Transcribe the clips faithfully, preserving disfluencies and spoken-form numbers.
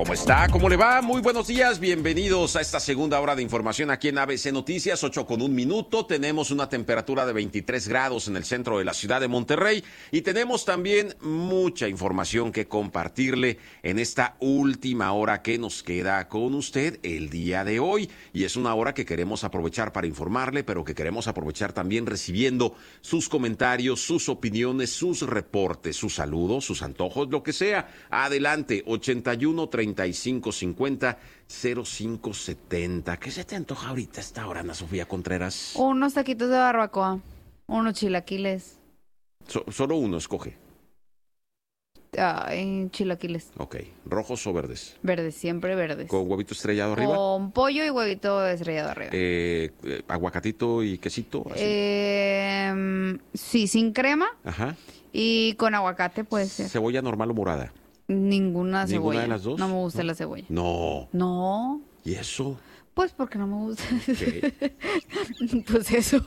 ¿Cómo está? ¿Cómo le va? Muy buenos días, bienvenidos a esta segunda hora de información aquí en A B C Noticias, ocho con un minuto. Tenemos una temperatura de veintitrés grados en el centro de la ciudad de Monterrey y tenemos también mucha información que compartirle en esta última hora que nos queda con usted el día de hoy. Y es una hora que queremos aprovechar para informarle, pero que queremos aprovechar también recibiendo sus comentarios, sus opiniones, sus reportes, sus saludos, sus antojos, lo que sea. Adelante, ochenta y uno, treinta y cinco, cincuenta, cero cinco setenta. ¿Qué se te antoja ahorita a esta hora, Ana Sofía Contreras? Unos taquitos de barbacoa, unos chilaquiles. So, solo uno, escoge. Ay, chilaquiles. Ok, ¿rojos o verdes? Verdes, siempre verdes. ¿Con huevito estrellado arriba? Con pollo y huevito estrellado arriba. Eh, eh, ¿Aguacatito y quesito? Así. Eh, sí, sin crema. Ajá. Y con aguacate puede ser. ¿Cebolla normal o morada? Ninguna cebolla. ¿Ninguna de las dos? No me gusta ¿No? la cebolla. No. No. ¿Y eso? Pues porque no me gusta. ¿Qué? Pues eso.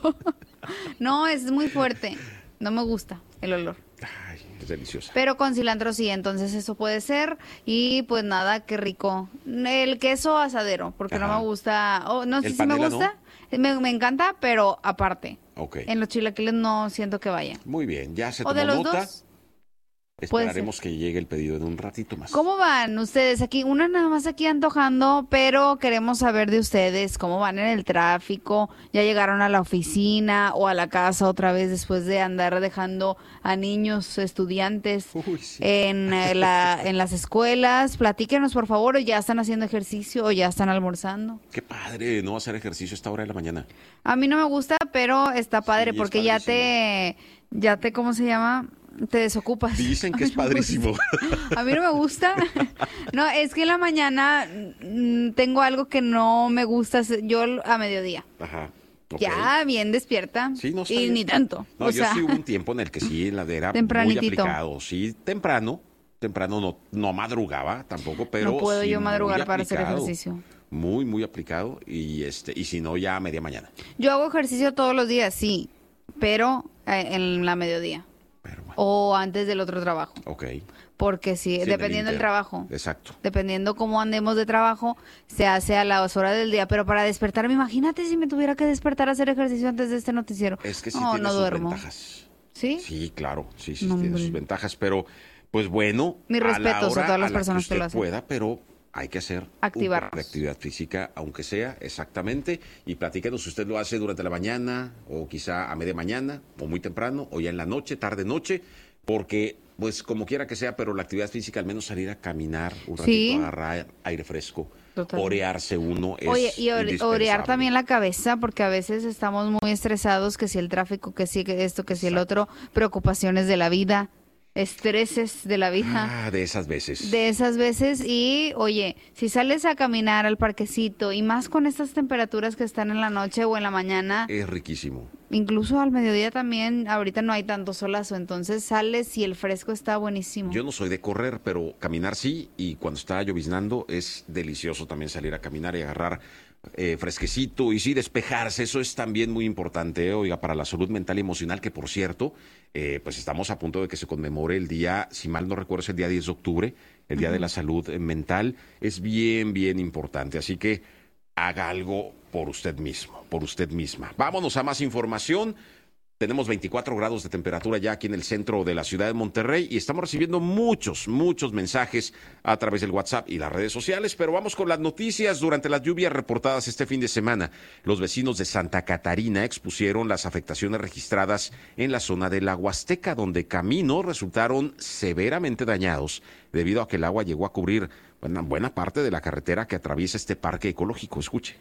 No, es muy fuerte. No me gusta el olor. Ay, es deliciosa. Pero con cilantro sí, entonces eso puede ser. Y pues nada, qué rico. El queso asadero, porque Ajá. no me gusta. Oh, no sé ¿El si me panela, gusta. Me, me encanta, pero aparte. Ok. En los chilaquiles no siento que vaya. Muy bien, ya se ¿O tomó de los nota. dos? Esperaremos que llegue el pedido en un ratito más. ¿Cómo van ustedes aquí? Una nada más aquí antojando, pero queremos saber de ustedes cómo van en el tráfico. ¿Ya llegaron a la oficina o a la casa otra vez después de andar dejando a niños estudiantes Uy, sí. en, eh, la, en las escuelas? Platíquenos, por favor, o ya están haciendo ejercicio o ya están almorzando. Qué padre, no hacer ejercicio a esta hora de la mañana. A mí no me gusta, pero está padre Sí, es porque ya te, ya te, ¿cómo se llama? Te desocupas. Dicen que A es mí no me padrísimo. gusta. A mí no me gusta. No, es que en la mañana mm, tengo algo que no me gusta hacer, yo a mediodía. Ajá. Ok. Ya bien despierta. Sí, no está y bien. ni tanto. No, o yo sea, sí hubo un tiempo en el que sí, la era muy Tempranitito. aplicado. Sí, temprano. Temprano no, no madrugaba tampoco, pero no puedo sí yo madrugar muy para hacer aplicado. ejercicio. Muy, muy aplicado. Y este y si no, ya a media mañana. Yo hago ejercicio todos los días, sí, pero eh, en la mediodía. Pero bueno, O antes del otro trabajo. ok. Porque sí, Sí, en el dependiendo del inter. trabajo. Exacto. Dependiendo cómo andemos de trabajo, se hace a las horas del día. Pero para despertarme, imagínate si me tuviera que despertar a hacer ejercicio antes de este noticiero. Es que sí no, tiene no sus duermo. ventajas. ¿Sí? Sí, claro. Sí, sí, No, tiene hombre. sus ventajas. Pero, pues bueno. Mis a la respetos a hora todas las a la personas que que lo usted hacen. pueda, pero hay que hacer Activarnos. un poco de actividad física, aunque sea exactamente. Y platíquenos si usted lo hace durante la mañana, o quizá a media mañana, o muy temprano, o ya en la noche, tarde, noche. Porque, pues, como quiera que sea, pero la actividad física, al menos salir a caminar un ratito, Sí. agarrar aire fresco, Totalmente. orearse uno es Oye, y ore- indispensable. orear también la cabeza, porque a veces estamos muy estresados, que si el tráfico, que si que esto, que si el otro, preocupaciones de la vida, estreses de la vida. Ah, de esas veces. De esas veces y, oye, si sales a caminar al parquecito y más con estas temperaturas que están en la noche o en la mañana, Es riquísimo. incluso al mediodía también, ahorita no hay tanto solazo, entonces sales y el fresco está buenísimo. Yo no soy de correr, pero caminar sí, y cuando está lloviznando es delicioso también salir a caminar y agarrar eh, fresquecito y sí, despejarse, eso es también muy importante, ¿eh? Oiga, para la salud mental y emocional, que por cierto, eh, pues estamos a punto de que se conmemore el día, si mal no recuerdo, es el día diez de octubre, el Día Ujú. de la Salud eh, Mental, es bien, bien importante, así que haga algo por usted mismo, por usted misma. Vámonos a más información. Tenemos veinticuatro grados de temperatura ya aquí en el centro de la ciudad de Monterrey y estamos recibiendo muchos, muchos mensajes a través del WhatsApp y las redes sociales, pero vamos con las noticias. Durante las lluvias reportadas este fin de semana, los vecinos de Santa Catarina expusieron las afectaciones registradas en la zona de la Huasteca, donde caminos resultaron severamente dañados debido a que el agua llegó a cubrir una buena parte de la carretera que atraviesa este parque ecológico. Escuche.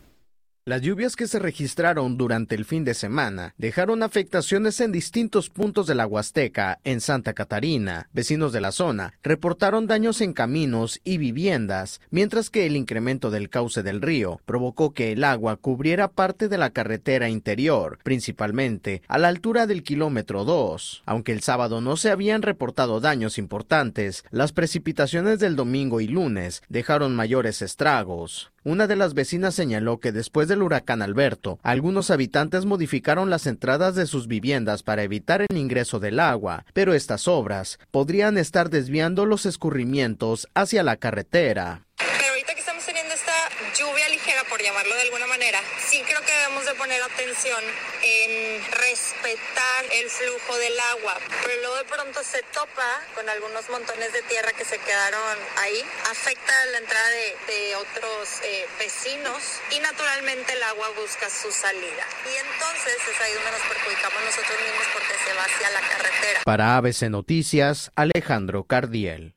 Las lluvias que se registraron durante el fin de semana dejaron afectaciones en distintos puntos de la Huasteca en Santa Catarina. Vecinos de la zona reportaron daños en caminos y viviendas, mientras que el incremento del cauce del río provocó que el agua cubriera parte de la carretera interior, principalmente a la altura del kilómetro dos. Aunque el sábado no se habían reportado daños importantes, las precipitaciones del domingo y lunes dejaron mayores estragos. Una de las vecinas señaló que después del huracán Alberto, algunos habitantes modificaron las entradas de sus viviendas para evitar el ingreso del agua, pero estas obras podrían estar desviando los escurrimientos hacia la carretera. Pero ahorita que estamos teniendo esta lluvia ligera, por llamarlo de alguna manera, sí creo que debemos de poner atención en respetar el flujo del agua, pero luego de pronto se topa con algunos montones de tierra que se quedaron ahí, afecta la entrada de, de otros eh, vecinos y naturalmente el agua busca su salida. Y entonces es ahí donde nos perjudicamos nosotros mismos porque se va hacia la carretera. Para A B C Noticias, Alejandro Cardiel.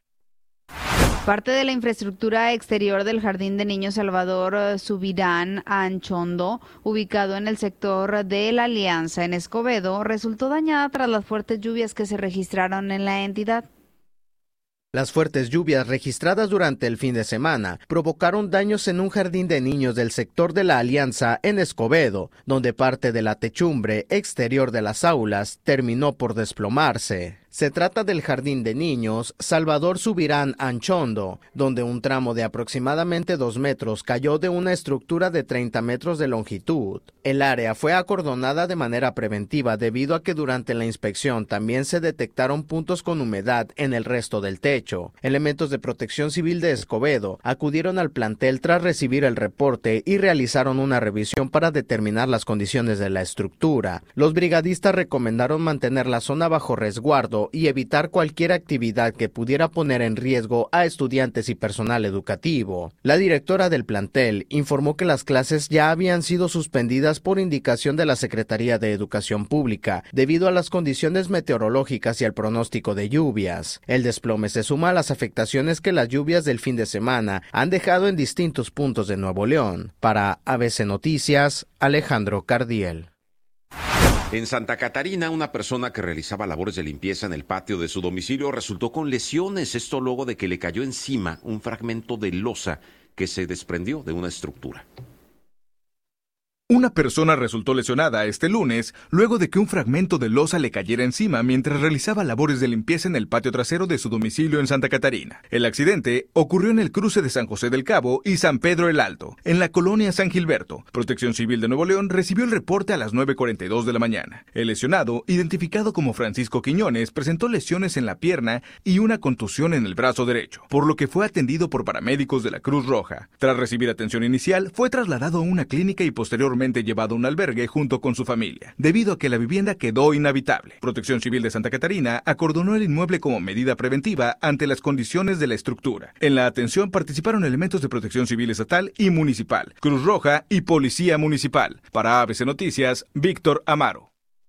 Parte de la infraestructura exterior del Jardín de Niños Salvador Subirán Anchondo, ubicado en el sector de la Alianza en Escobedo, resultó dañada tras las fuertes lluvias que se registraron en la entidad. Las fuertes lluvias registradas durante el fin de semana provocaron daños en un jardín de niños del sector de la Alianza en Escobedo, donde parte de la techumbre exterior de las aulas terminó por desplomarse. Se trata del Jardín de Niños Salvador Subirán Anchondo, donde un tramo de aproximadamente dos metros cayó de una estructura de treinta metros de longitud. El área fue acordonada de manera preventiva debido a que durante la inspección también se detectaron puntos con humedad en el resto del techo. Elementos de Protección Civil de Escobedo acudieron al plantel tras recibir el reporte y realizaron una revisión para determinar las condiciones de la estructura. Los brigadistas recomendaron mantener la zona bajo resguardo y evitar cualquier actividad que pudiera poner en riesgo a estudiantes y personal educativo. La directora del plantel informó que las clases ya habían sido suspendidas por indicación de la Secretaría de Educación Pública debido a las condiciones meteorológicas y al pronóstico de lluvias. El desplome se suma a las afectaciones que las lluvias del fin de semana han dejado en distintos puntos de Nuevo León. Para A B C Noticias, Alejandro Cardiel. En Santa Catarina, una persona que realizaba labores de limpieza en el patio de su domicilio resultó con lesiones, esto luego de que le cayó encima un fragmento de losa que se desprendió de una estructura. Una persona resultó lesionada este lunes luego de que un fragmento de losa le cayera encima mientras realizaba labores de limpieza en el patio trasero de su domicilio en Santa Catarina. El accidente ocurrió en el cruce de San José del Cabo y San Pedro el Alto, en la colonia San Gilberto. Protección Civil de Nuevo León recibió el reporte a las nueve cuarenta y dos de la mañana. El lesionado, identificado como Francisco Quiñones, presentó lesiones en la pierna y una contusión en el brazo derecho, por lo que fue atendido por paramédicos de la Cruz Roja. Tras recibir atención inicial, fue trasladado a una clínica y posteriormente llevado a un albergue junto con su familia, debido a que la vivienda quedó inhabitable. Protección Civil de Santa Catarina acordonó el inmueble como medida preventiva ante las condiciones de la estructura. En la atención participaron elementos de Protección Civil estatal y municipal, Cruz Roja y Policía Municipal. Para A B C Noticias, Víctor Amaro.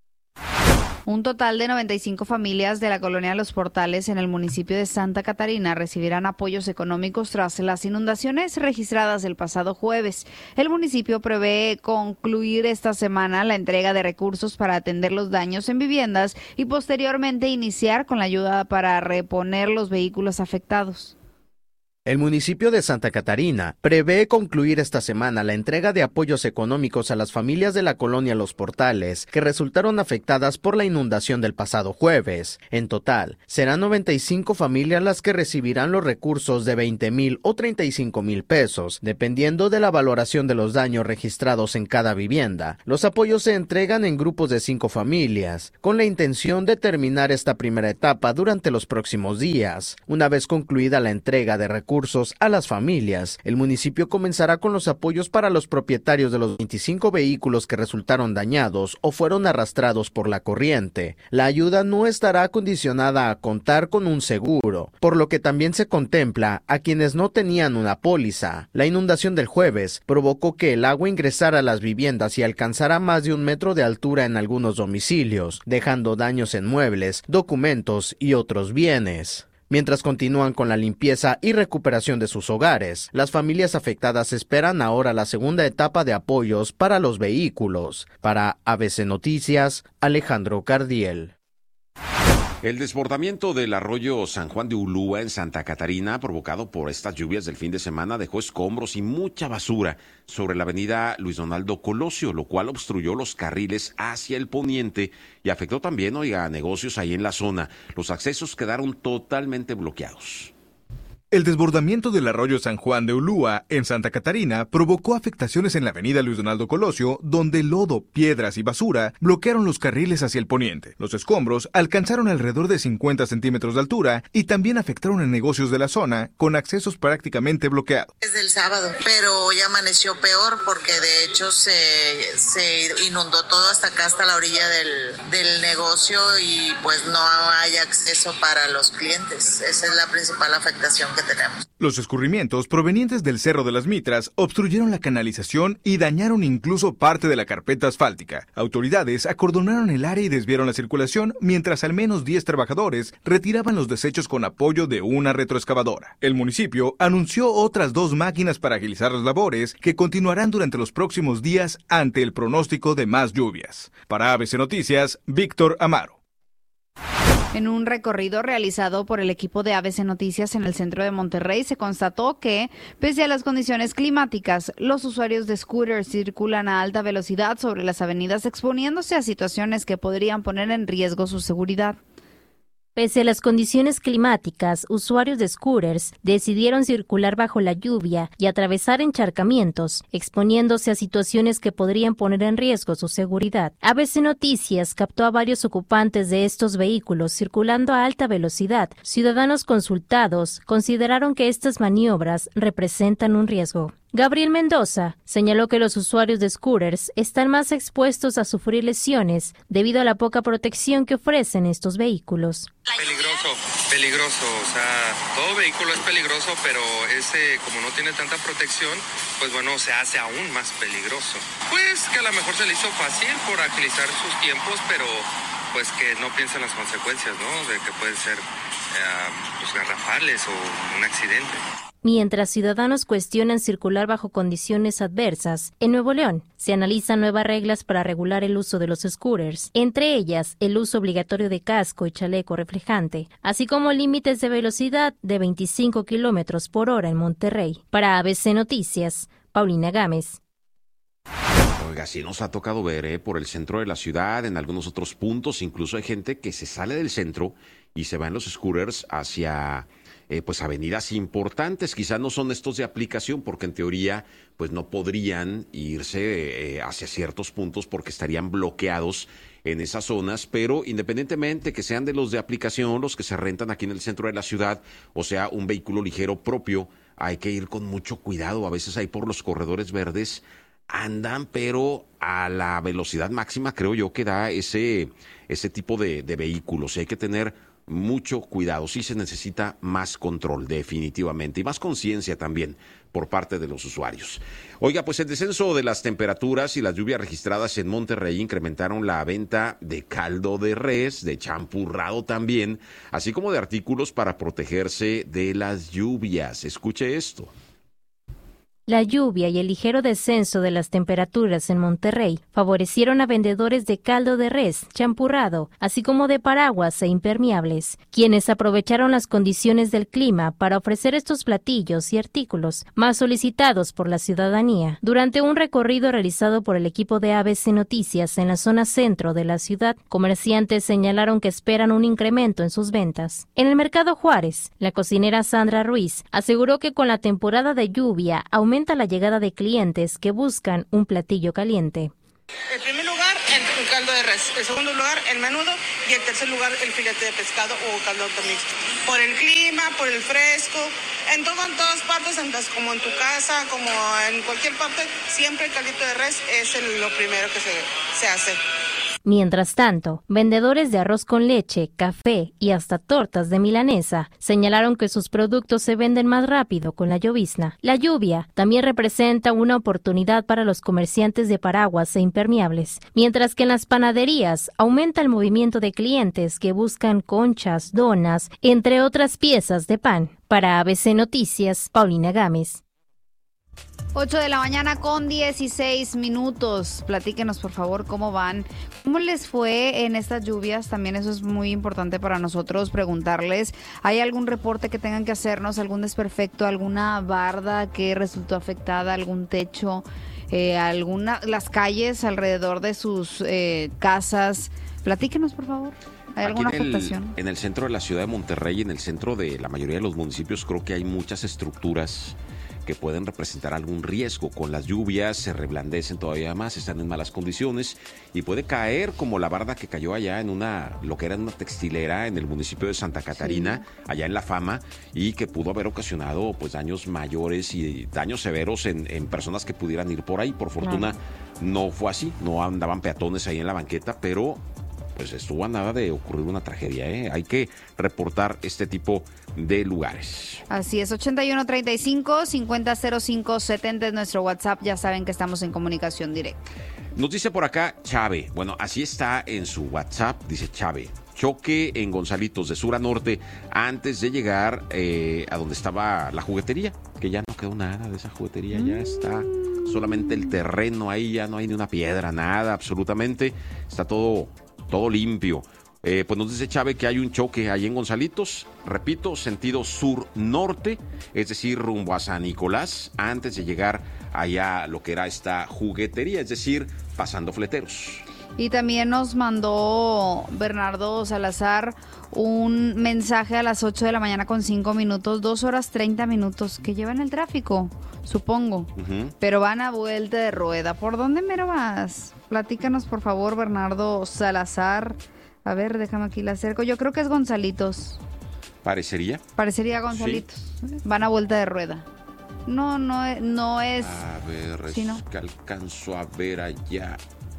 Un total de noventa y cinco familias de la colonia Los Portales en el municipio de Santa Catarina recibirán apoyos económicos tras las inundaciones registradas el pasado jueves. El municipio prevé concluir esta semana la entrega de recursos para atender los daños en viviendas y posteriormente iniciar con la ayuda para reponer los vehículos afectados. El municipio de Santa Catarina prevé concluir esta semana la entrega de apoyos económicos a las familias de la colonia Los Portales que resultaron afectadas por la inundación del pasado jueves. En total, serán noventa y cinco familias las que recibirán los recursos de veinte mil o treinta y cinco mil pesos, dependiendo de la valoración de los daños registrados en cada vivienda. Los apoyos se entregan en grupos de cinco familias, con la intención de terminar esta primera etapa durante los próximos días. Una vez concluida la entrega de recursos a las familias, el municipio comenzará con los apoyos para los propietarios de los veinticinco vehículos que resultaron dañados o fueron arrastrados por la corriente. La ayuda no estará condicionada a contar con un seguro, por lo que también se contempla a quienes no tenían una póliza. La inundación del jueves provocó que el agua ingresara a las viviendas y alcanzara más de un metro de altura en algunos domicilios, dejando daños en muebles, documentos y otros bienes. Mientras continúan con la limpieza y recuperación de sus hogares, las familias afectadas esperan ahora la segunda etapa de apoyos para los vehículos. Para A B C Noticias, Alejandro Cardiel. El desbordamiento del arroyo San Juan de Ulúa en Santa Catarina, provocado por estas lluvias del fin de semana, dejó escombros y mucha basura sobre la avenida Luis Donaldo Colosio, lo cual obstruyó los carriles hacia el poniente y afectó también, oiga, a negocios ahí en la zona. Los accesos quedaron totalmente bloqueados. El desbordamiento del arroyo San Juan de Ulúa, en Santa Catarina, provocó afectaciones en la avenida Luis Donaldo Colosio, donde lodo, piedras y basura bloquearon los carriles hacia el poniente. Los escombros alcanzaron alrededor de cincuenta centímetros de altura y también afectaron a negocios de la zona, con accesos prácticamente bloqueados. Desde el sábado, pero hoy amaneció peor porque de hecho se, se inundó todo hasta acá, hasta la orilla del, del negocio, y pues no hay acceso para los clientes. Esa es la principal afectación que tenemos. Los escurrimientos provenientes del Cerro de las Mitras obstruyeron la canalización y dañaron incluso parte de la carpeta asfáltica. Autoridades acordonaron el área y desviaron la circulación, mientras al menos diez trabajadores retiraban los desechos con apoyo de una retroexcavadora. El municipio anunció otras dos máquinas para agilizar las labores que continuarán durante los próximos días ante el pronóstico de más lluvias. Para A B C Noticias, Víctor Amaro. En un recorrido realizado por el equipo de A B C Noticias en el centro de Monterrey, se constató que, pese a las condiciones climáticas, los usuarios de scooters circulan a alta velocidad sobre las avenidas, exponiéndose a situaciones que podrían poner en riesgo su seguridad. Pese a las condiciones climáticas, usuarios de scooters decidieron circular bajo la lluvia y atravesar encharcamientos, exponiéndose a situaciones que podrían poner en riesgo su seguridad. A B C Noticias captó a varios ocupantes de estos vehículos circulando a alta velocidad. Ciudadanos consultados consideraron que estas maniobras representan un riesgo. Gabriel Mendoza señaló que los usuarios de scooters están más expuestos a sufrir lesiones debido a la poca protección que ofrecen estos vehículos. Peligroso, peligroso, o sea, todo vehículo es peligroso, pero ese, como no tiene tanta protección, pues bueno, se hace aún más peligroso. Pues que a lo mejor se le hizo fácil por agilizar sus tiempos, pero pues que no piensen las consecuencias, ¿no? De que pueden ser eh, pues garrafales o un accidente. Mientras ciudadanos cuestionan circular bajo condiciones adversas, en Nuevo León se analizan nuevas reglas para regular el uso de los scooters, entre ellas el uso obligatorio de casco y chaleco reflejante, así como límites de velocidad de veinticinco kilómetros por hora en Monterrey. Para A B C Noticias, Paulina Gámez. Oiga, sí nos ha tocado ver ¿eh? por el centro de la ciudad, en algunos otros puntos, incluso hay gente que se sale del centro y se va en los scooters hacia... Eh, pues avenidas importantes, quizás no son estos de aplicación porque en teoría pues no podrían irse eh, hacia ciertos puntos porque estarían bloqueados en esas zonas, pero independientemente que sean de los de aplicación, los que se rentan aquí en el centro de la ciudad, o sea, un vehículo ligero propio, hay que ir con mucho cuidado. A veces ahí por los corredores verdes andan, pero a la velocidad máxima creo yo que da ese, ese tipo de, de vehículos. Y hay que tener mucho cuidado, sí se necesita más control definitivamente y más conciencia también por parte de los usuarios. Oiga, pues el descenso de las temperaturas y las lluvias registradas en Monterrey incrementaron la venta de caldo de res, de champurrado también, así como de artículos para protegerse de las lluvias. Escuche esto. La lluvia y el ligero descenso de las temperaturas en Monterrey favorecieron a vendedores de caldo de res, champurrado, así como de paraguas e impermeables, quienes aprovecharon las condiciones del clima para ofrecer estos platillos y artículos más solicitados por la ciudadanía. Durante un recorrido realizado por el equipo de A B C Noticias en la zona centro de la ciudad, comerciantes señalaron que esperan un incremento en sus ventas. En el Mercado Juárez, la cocinera Sandra Ruiz aseguró que con la temporada de lluvia aumenta la llegada de clientes que buscan un platillo caliente. En primer lugar, el, el caldo de res. En segundo lugar, el menudo. Y en tercer lugar, el filete de pescado o caldo mixto. Por el clima, por el fresco. En, todo, en todas partes, en, como en tu casa, como en cualquier parte, siempre el caldito de res es el, lo primero que se, se hace. Mientras tanto, vendedores de arroz con leche, café y hasta tortas de milanesa señalaron que sus productos se venden más rápido con la llovizna. La lluvia también representa una oportunidad para los comerciantes de paraguas e impermeables, mientras que en las panaderías aumenta el movimiento de clientes que buscan conchas, donas, entre otras piezas de pan. Para A B C Noticias, Paulina Gámez. ocho de la mañana con dieciséis minutos. Platíquenos, por favor, cómo van. ¿Cómo les fue en estas lluvias? También eso es muy importante para nosotros preguntarles. ¿Hay algún reporte que tengan que hacernos? ¿Algún desperfecto? ¿Alguna barda que resultó afectada? ¿Algún techo? Eh, alguna, las calles alrededor de sus eh, casas. Platíquenos, por favor. ¿Hay alguna Aquí en el, afectación? En el centro de la ciudad de Monterrey, en el centro de la mayoría de los municipios, creo que hay muchas estructuras que pueden representar algún riesgo. Con las lluvias se reblandecen todavía más, están en malas condiciones y puede caer como la barda que cayó allá en una, lo que era una textilera en el municipio de Santa Catarina, sí. allá en La Fama, y que pudo haber ocasionado pues daños mayores y daños severos en, en personas que pudieran ir por ahí. Por fortuna claro. no fue así, no andaban peatones ahí en la banqueta, pero pues estuvo a nada de ocurrir una tragedia, ¿eh? Hay que reportar este tipo de lugares. Así es, ochenta y uno treinta y cinco, cincuenta cero cinco setenta es nuestro WhatsApp, ya saben que estamos en comunicación directa. Nos dice por acá Chave, bueno, así está en su WhatsApp, dice Chave, choque en Gonzalitos de sur a norte antes de llegar eh, a donde estaba la juguetería, que ya no quedó nada de esa juguetería, mm. ya está solamente el terreno ahí, ya no hay ni una piedra, nada, absolutamente, está todo... todo limpio. Eh, pues nos dice Chávez que hay un choque ahí en Gonzalitos, repito, sentido sur-norte, es decir, rumbo a San Nicolás, antes de llegar allá a lo que era esta juguetería, es decir, pasando Fleteros. Y también nos mandó Bernardo Salazar un mensaje a las ocho de la mañana con cinco minutos, dos horas treinta minutos, que llevan el tráfico, supongo, uh-huh. pero van a vuelta de rueda. ¿Por dónde mero vas? Platícanos, por favor, Bernardo Salazar. A ver, déjame aquí la acerco. Yo creo que es Gonzalitos. ¿Parecería? Parecería Gonzalitos. Sí. Van a vuelta de rueda. No, no, no es... A ver, ¿sí, no? Es que alcanzo a ver allá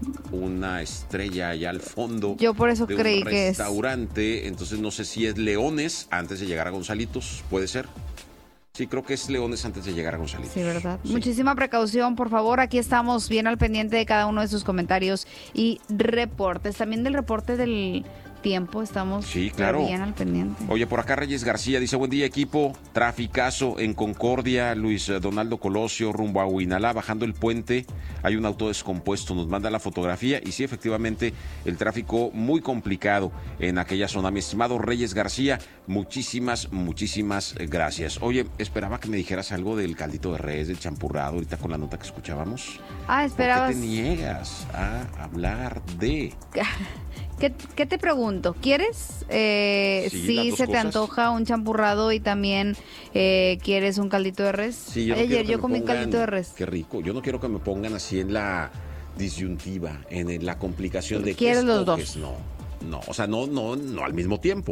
una estrella allá al fondo. Yo por eso de creí un que es... restaurante, entonces no sé si es Leones antes de llegar a Gonzalitos, puede ser. Sí, creo que es Leones antes de llegar a Gonzalitos. Sí, ¿verdad? Sí. Muchísima precaución, por favor. Aquí estamos bien al pendiente de cada uno de sus comentarios y reportes. También del reporte del tiempo estamos sí, claro. bien al pendiente. Oye, por acá Reyes García dice, buen día equipo, traficazo en Concordia, Luis Donaldo Colosio, rumbo a Huinalá, bajando el puente, hay un auto descompuesto, nos manda la fotografía y sí, efectivamente, el tráfico muy complicado en aquella zona. Mi estimado Reyes García, muchísimas, muchísimas gracias. Oye, esperaba que me dijeras algo del caldito de res, del champurrado, ahorita con la nota que escuchábamos. Ah, esperabas. ¿Por qué te niegas a hablar de...? ¿Qué, ¿Qué te pregunto? ¿Quieres? Eh, sí, si se cosas. te antoja un champurrado y también eh, quieres un caldito de res. Sí, yo no Ayer yo comí pongan, caldito de res. Qué rico. Yo no quiero que me pongan así en la disyuntiva, en la complicación de ¿quieres qué los escoges? dos? No, no, o sea, no, no, no al mismo tiempo.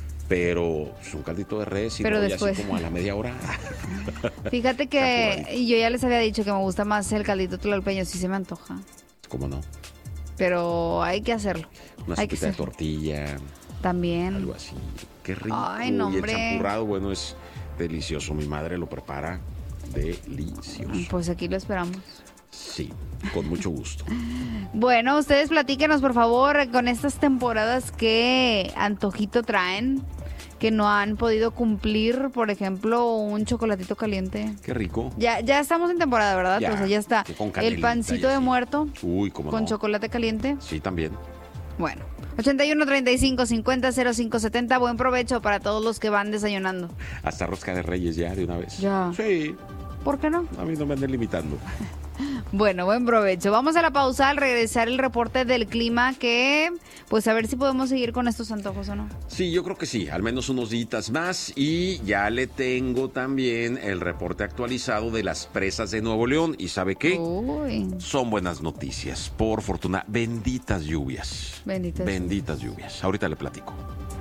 Pero es un caldito de res y pero voy después. así como a la media hora. Fíjate que yo ya les había dicho que me gusta más el caldito tlalpeño, sí se me antoja. ¿Cómo no? Pero hay que hacerlo. Una hay sopita de tortilla. También. Algo así. Qué rico. Ay, no, hombre. Y el champurrado, bueno, es delicioso. Mi madre lo prepara delicioso. Pues aquí lo esperamos. Sí, con mucho gusto. Bueno, ustedes platíquenos, por favor, con estas temporadas que antojito traen, que no han podido cumplir, por ejemplo, un chocolatito caliente. Qué rico. Ya ya estamos en temporada, ¿verdad? Ya, o sea, ya está. El pancito de muerto. Uy, cómo con no. chocolate caliente. Sí, también. Bueno, ochenta y uno treinta y cinco cincuenta cero cinco setenta, buen provecho para todos los que van desayunando. Hasta rosca de reyes ya, de una vez. Ya. Sí. ¿Por qué no? A mí no me anden limitando. Bueno, buen provecho. Vamos a la pausa al regresar el reporte del clima que, pues a ver si podemos seguir con estos antojos o no. Sí, yo creo que sí, al menos unos días más y ya le tengo también el reporte actualizado de las presas de Nuevo León y ¿sabe qué? Uy. Son buenas noticias, por fortuna, benditas lluvias. Benditas. Benditas lluvias. Ahorita le platico.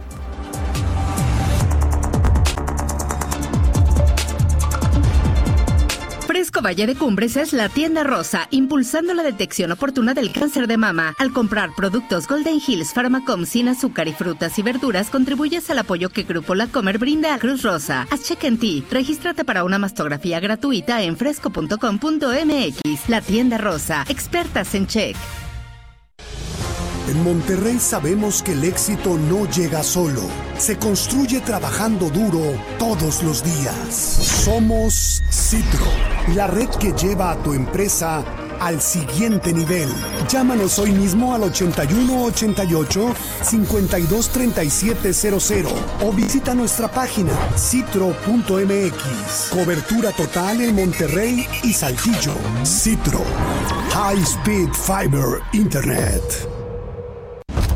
Fresco Valle de Cumbres es la tienda rosa, impulsando la detección oportuna del cáncer de mama. Al comprar productos Golden Hills Pharmacom sin azúcar y frutas y verduras, contribuyes al apoyo que Grupo La Comer brinda a Cruz Rosa. Haz check en ti. Regístrate para una mastografía gratuita en fresco punto com punto m x. La tienda rosa, expertas en check. En Monterrey sabemos que el éxito no llega solo, se construye trabajando duro todos los días. Somos Citro, la red que lleva a tu empresa al siguiente nivel. Llámanos hoy mismo al ochenta y uno ochenta y ocho cincuenta y dos treinta y siete cero cero o visita nuestra página citro punto m x. Cobertura total en Monterrey y Saltillo. Citro, High Speed Fiber Internet.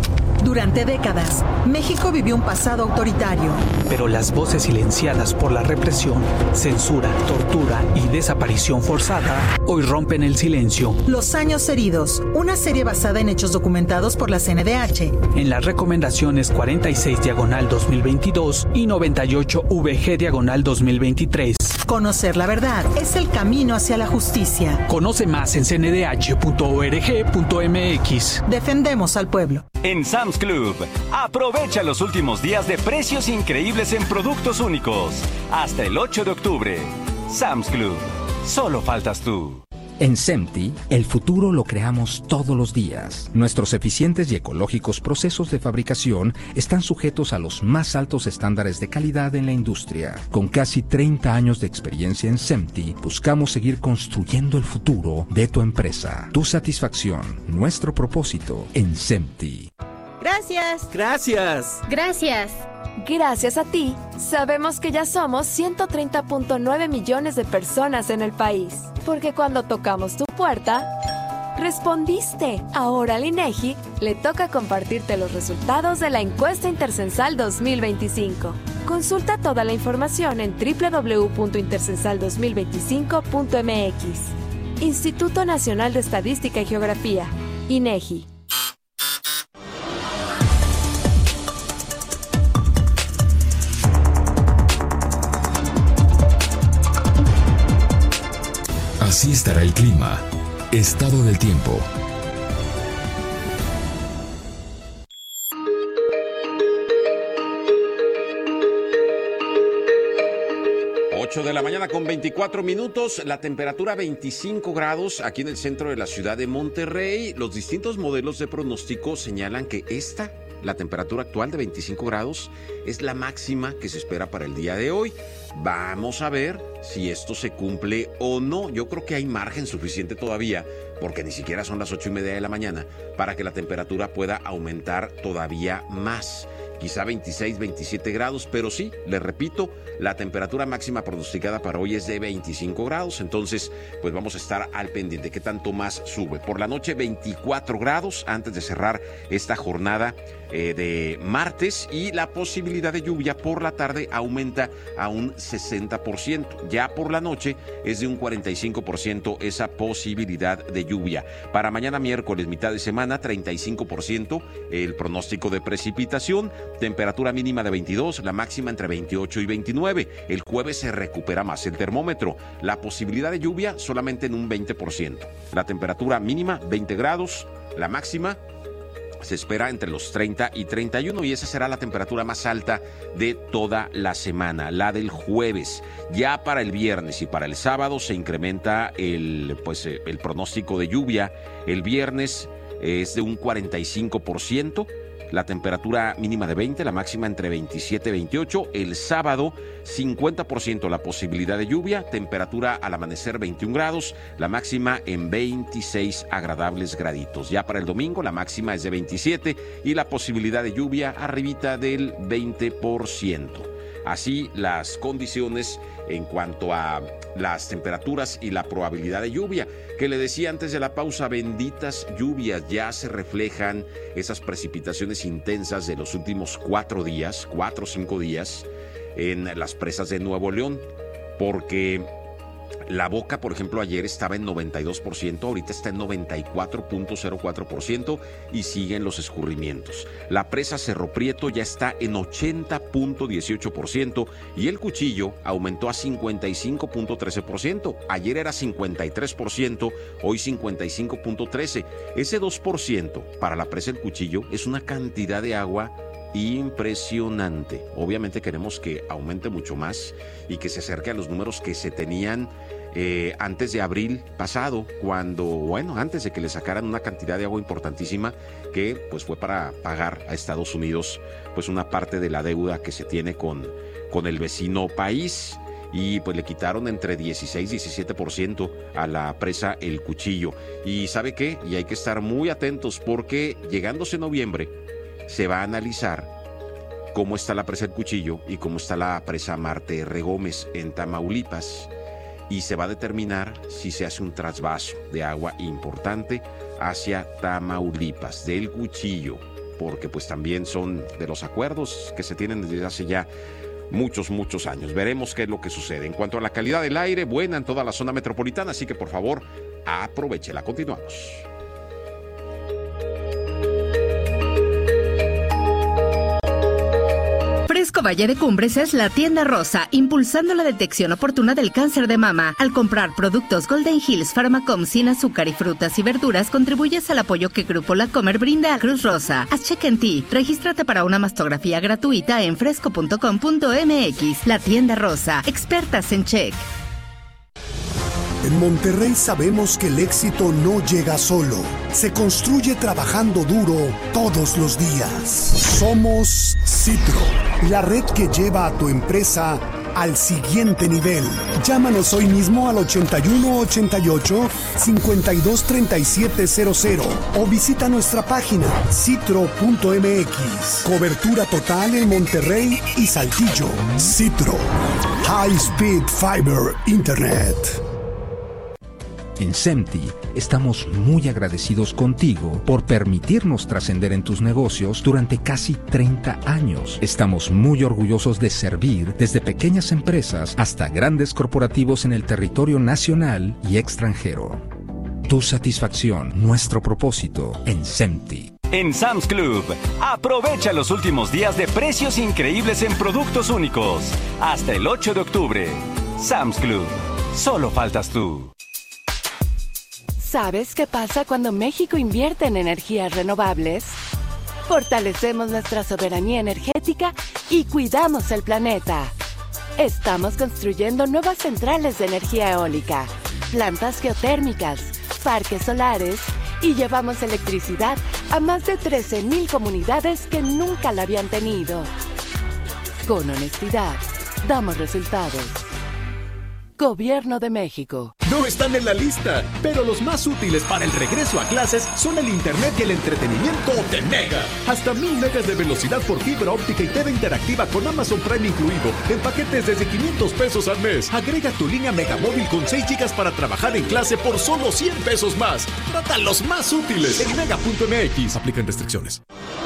Durante décadas, México vivió un pasado autoritario. Pero las voces silenciadas por la represión, censura, tortura y desaparición forzada hoy rompen el silencio. Los años heridos, una serie basada en hechos documentados por la C N D H. En las recomendaciones cuarenta y seis diagonal dos mil veintidós y noventa y ocho V G diagonal dos mil veintitrés. Conocer la verdad es el camino hacia la justicia. Conoce más en c n d h punto org punto m x. Defendemos al pueblo. En Sam's Club, aprovecha los últimos días de precios increíbles en productos únicos. Hasta el ocho de octubre. Sam's Club. Solo faltas tú. En SEMTI, el futuro lo creamos todos los días. Nuestros eficientes y ecológicos procesos de fabricación están sujetos a los más altos estándares de calidad en la industria. Con casi treinta años de experiencia en SEMTI, buscamos seguir construyendo el futuro de tu empresa. Tu satisfacción, nuestro propósito en SEMTI. Gracias. Gracias. Gracias. Gracias a ti, sabemos que ya somos ciento treinta punto nueve millones de personas en el país. Porque cuando tocamos tu puerta, respondiste. Ahora al INEGI le toca compartirte los resultados de la encuesta Intercensal dos mil veinticinco. Consulta toda la información en doble u doble u doble u punto intercensal dos mil veinticinco punto m x. Instituto Nacional de Estadística y Geografía, INEGI. Así estará el clima. Estado del tiempo. ocho de la mañana con veinticuatro minutos, la temperatura veinticinco grados aquí en el centro de la ciudad de Monterrey. Los distintos modelos de pronóstico señalan que esta, la temperatura actual de veinticinco grados, es la máxima que se espera para el día de hoy. Vamos a ver si esto se cumple o no. Yo creo que hay margen suficiente todavía, porque ni siquiera son las ocho y media de la mañana, para que la temperatura pueda aumentar todavía más. Quizá veintiséis, veintisiete grados, pero sí, les repito, la temperatura máxima pronosticada para hoy es de veinticinco grados, entonces pues vamos a estar al pendiente. ¿Qué tanto más sube? Por la noche veinticuatro grados antes de cerrar esta jornada eh, de martes, y la posibilidad de lluvia por la tarde aumenta a un sesenta por ciento. Ya por la noche es de un cuarenta y cinco por ciento esa posibilidad de lluvia. Para mañana miércoles, mitad de semana, treinta y cinco por ciento el pronóstico de precipitación. Temperatura mínima de veintidós, la máxima entre veintiocho y veintinueve. El jueves se recupera más el termómetro. La posibilidad de lluvia solamente en un veinte por ciento. La temperatura mínima veinte grados, la máxima se espera entre los treinta y treinta y uno, y esa será la temperatura más alta de toda la semana, la del jueves. Ya para el viernes y para el sábado se incrementa el, pues, el pronóstico de lluvia. El viernes es de un cuarenta y cinco por ciento. La temperatura mínima de veinte, la máxima entre veintisiete y veintiocho. El sábado, cincuenta por ciento la posibilidad de lluvia. Temperatura al amanecer veintiún grados, la máxima en veintiséis agradables graditos. Ya para el domingo, la máxima es de veintisiete y la posibilidad de lluvia arribita del veinte por ciento. Así las condiciones en cuanto a las temperaturas y la probabilidad de lluvia, que le decía antes de la pausa, benditas lluvias. Ya se reflejan esas precipitaciones intensas de los últimos cuatro días, cuatro o cinco días, en las presas de Nuevo León, porque La Boca, por ejemplo, ayer estaba en noventa y dos por ciento, ahorita está en noventa y cuatro punto cero cuatro por ciento y siguen los escurrimientos. La presa Cerro Prieto ya está en ochenta punto dieciocho por ciento y el Cuchillo aumentó a cincuenta y cinco punto trece por ciento. Ayer era cincuenta y tres por ciento, hoy cincuenta y cinco punto trece por ciento. Ese dos por ciento para la presa El Cuchillo es una cantidad de agua impresionante. Obviamente queremos que aumente mucho más y que se acerque a los números que se tenían eh, antes de abril pasado, cuando, bueno, antes de que le sacaran una cantidad de agua importantísima que pues fue para pagar a Estados Unidos pues una parte de la deuda que se tiene con, con el vecino país. Y pues le quitaron entre dieciséis y diecisiete por ciento a la presa El Cuchillo. Y ¿sabe qué? Y hay que estar muy atentos porque llegándose noviembre se va a analizar cómo está la presa El Cuchillo y cómo está la presa Marte R. Gómez en Tamaulipas, y se va a determinar si se hace un trasvaso de agua importante hacia Tamaulipas, del Cuchillo porque pues también son de los acuerdos que se tienen desde hace ya muchos, muchos años. Veremos qué es lo que sucede. En cuanto a la calidad del aire, buena en toda la zona metropolitana, así que por favor, aprovéchela. Continuamos. Fresco Valle de Cumbres es la tienda rosa, impulsando la detección oportuna del cáncer de mama. Al comprar productos Golden Hills Pharmacom sin azúcar y frutas y verduras, contribuyes al apoyo que Grupo La Comer brinda a Cruz Rosa. Haz check en ti. Regístrate para una mastografía gratuita en fresco punto com punto m x. La tienda rosa, expertas en check. En Monterrey sabemos que el éxito no llega solo, se construye trabajando duro todos los días. Somos Citro, la red que lleva a tu empresa al siguiente nivel. Llámanos hoy mismo al ochenta y uno ochenta y ocho, cincuenta y dos treinta y siete cero cero o visita nuestra página citro punto m x. Cobertura total en Monterrey y Saltillo. Citro, High Speed Fiber Internet. En SEMTI estamos muy agradecidos contigo por permitirnos trascender en tus negocios durante casi treinta años. Estamos muy orgullosos de servir desde pequeñas empresas hasta grandes corporativos en el territorio nacional y extranjero. Tu satisfacción, nuestro propósito en SEMTI. En Sam's Club, aprovecha los últimos días de precios increíbles en productos únicos. Hasta el ocho de octubre. Sam's Club, solo faltas tú. ¿Sabes qué pasa cuando México invierte en energías renovables? Fortalecemos nuestra soberanía energética y cuidamos el planeta. Estamos construyendo nuevas centrales de energía eólica, plantas geotérmicas, parques solares y llevamos electricidad a más de trece mil comunidades que nunca la habían tenido. Con honestidad, damos resultados. Gobierno de México. No están en la lista, pero los más útiles para el regreso a clases son el internet y el entretenimiento de Mega. Hasta mil megas de velocidad por fibra óptica y T V interactiva con Amazon Prime incluido, en paquetes desde quinientos pesos al mes. Agrega tu línea Mega Móvil con seis gigas para trabajar en clase por solo cien pesos más. Trata los más útiles en mega punto m x. Aplican restricciones.